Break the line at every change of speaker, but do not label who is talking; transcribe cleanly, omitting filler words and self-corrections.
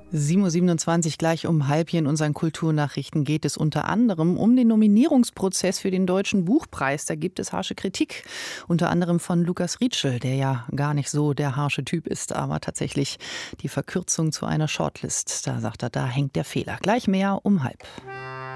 7:27 Uhr, gleich um halb hier in unseren Kulturnachrichten geht es unter anderem um den Nominierungsprozess für den Deutschen Buchpreis. Da gibt es harsche Kritik, unter anderem von Lukas Rietschel, der ja gar nicht so der harsche Typ ist, aber tatsächlich die Verkürzung zu einer Shortlist. Da sagt er, da hängt der Fehler. Gleich mehr um halb.